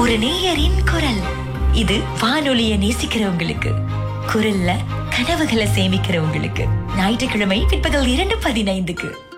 ஒரு நேயரின் குரல். இது வானொலியை நேசிக்கிறவங்களுக்கு, குரல்ல கனவுகளை சேமிக்கிறவங்களுக்கு. ஞாயிற்றுக்கிழமை பிற்பகல் 2:15.